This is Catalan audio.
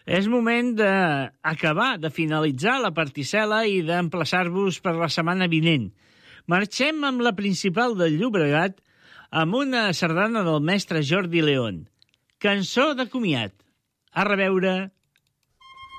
És moment d'acabar, de finalitzar la particel·la i d'emplaçar-vos per la setmana vinent. Marxem amb la principal del Llobregat amb una sardana del mestre Jordi León. Cançó de comiat. A reveure...